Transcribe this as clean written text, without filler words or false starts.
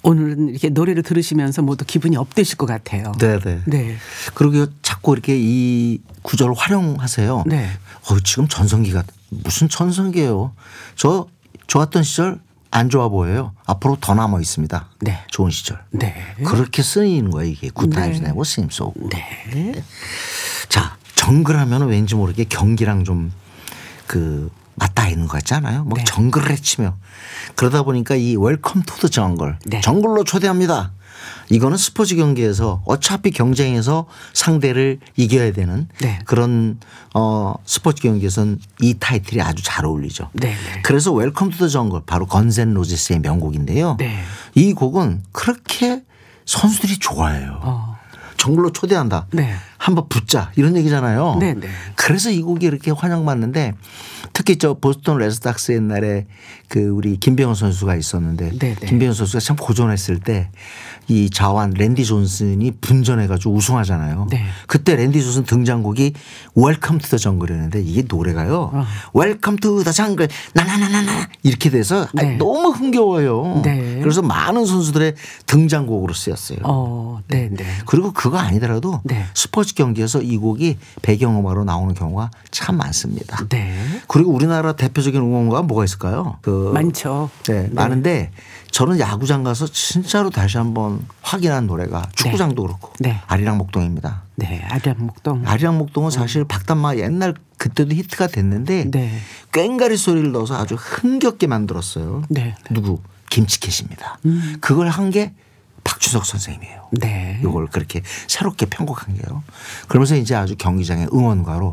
오늘은 이렇게 노래를 들으시면서 모두 기분이 업되실 것 같아요. 네네. 네. 그리고 자꾸 이렇게 이 구절을 활용하세요. 네. 지금 전성기가 무슨 전성기예요. 저 좋았던 시절 안 좋아 보여요. 앞으로 더 남아 있습니다. 네. 좋은 시절. 네. 그렇게 쓰이는 거예요. 이게 굿타임즈 네. 네버 seems so good. 네. 자, 정글하면 왠지 모르게 경기랑 좀 맞닿아 있는 것 같지 않아요? 뭐 네. 정글을 해치며 그러다 보니까 이 웰컴 투 더 정글 네. 정글로 초대합니다. 이거는 스포츠 경기에서 어차피 경쟁에서 상대를 이겨야 되는 네. 그런 스포츠 경기에서는 이 타이틀이 아주 잘 어울리죠. 네. 그래서 웰컴 투 더 정글 바로 건센 로지스의 명곡인데요. 네. 이 곡은 그렇게 선수들이 좋아해요. 정글로 초대한다. 네. 한번 붙자 이런 얘기잖아요. 네, 네. 그래서 이 곡이 이렇게 환영받는데 특히 저 보스턴 레드삭스 옛날에 우리 김병현 선수가 있었는데 네, 네. 김병현 선수가 참 고전했을 때 이 자완 랜디 존슨이 분전해가지고 우승하잖아요. 네. 그때 랜디 존슨 등장곡이 웰컴 투 더 정글이었는데 이게 노래가요. 웰컴 투 더 정글 나나나나나 이렇게 돼서 네. 너무 흥겨워요. 네. 그래서 많은 선수들의 등장곡으로 쓰였어요. 네, 네. 그리고 그거 아니더라도 네. 스포츠 경기에서 이 곡이 배경음악으로 나오는 경우가 참 많습니다. 네. 그리고 우리나라 대표적인 응원가가 뭐가 있을까요? 많죠. 네, 많은데 저는 야구장 가서 진짜로 다시 한번 확인한 노래가 축구장도 그렇고 네. 아리랑 목동입니다. 네. 아리랑 목동. 아리랑 목동은 사실 박담마 옛날 그때도 히트가 됐는데 네. 꽹가리 소리를 넣어서 아주 흥겹게 만들었어요. 네. 누구? 김치캣입니다. 그걸 한 게 박주석 선생님이에요. 네. 이걸 그렇게 새롭게 편곡한 게요. 그러면서 이제 아주 경기장의 응원가로